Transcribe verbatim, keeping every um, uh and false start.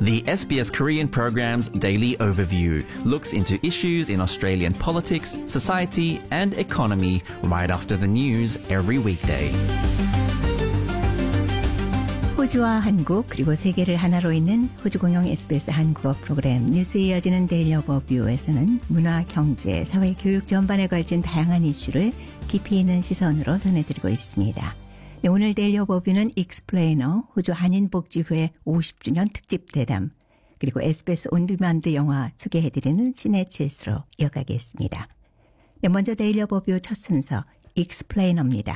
The S B S Korean program's Daily Overview looks into issues in Australian politics, society and economy right after the news every weekday. 호주와 한국 그리고 세계를 하나로 잇는 호주 공영 에스비에스 한국어 프로그램 뉴스에 이어지는 데일리 오버뷰에서는 문화, 경제, 사회, 교육 전반에 걸친 다양한 이슈를 깊이 있는 시선으로 전해드리고 있습니다. 네, 오늘 데일리 오버뷰는 익스플레이너 호주 한인복지회 오십 주년 특집 대담 그리고 에스비에스 온디만드 영화 소개해드리는 시네치스로 이어가겠습니다. 네, 먼저 데일리 오버뷰 첫 순서 익스플레이너입니다.